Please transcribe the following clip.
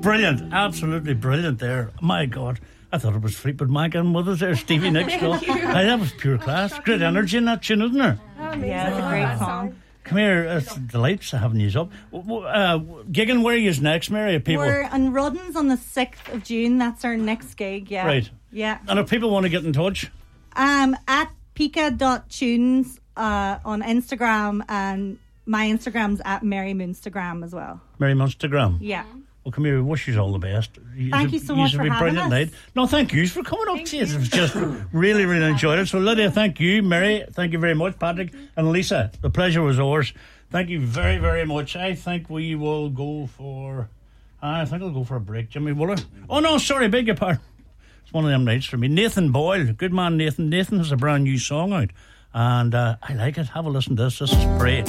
brilliant. Absolutely brilliant there. My God. I thought it was Fleetwood Mac and with us there, Stevie Nicks. That was pure class. Great energy in that tune, isn't there? Yeah, it's a great song. Come here, it's a delight to having you up. Gigging, where are you next, Mary? We're on Ruddens on the 6th of June. That's our next gig, yeah. Right. Yeah. And if people want to get in touch? At pika.tunes on Instagram, and my Instagram's at Mary Moonstagram as well. Mary Moonstagram? Yeah. Well, come here, wish you all the best. Thank you so much for having us. Night. No, thank you for coming up. It was just really, really enjoyed it. So, Lydia, thank you. Mary, thank you very much. Patrick and Lisa, the pleasure was ours. Thank you very, very much. I think we will go for... I think I'll go for a break, Jimmy Wooler. Oh, no, sorry, beg your pardon. It's one of them nights for me. Nathan Boyle, good man Nathan. Nathan has a brand new song out. And I like it. Have a listen to this. This is Pray.